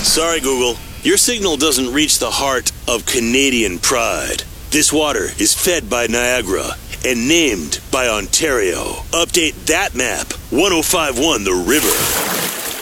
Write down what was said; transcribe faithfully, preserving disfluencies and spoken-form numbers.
Sorry, Google. Your signal doesn't reach the heart of Canadian pride. This water is fed by Niagara and named by Ontario. Update that map. ten fifty-one The River.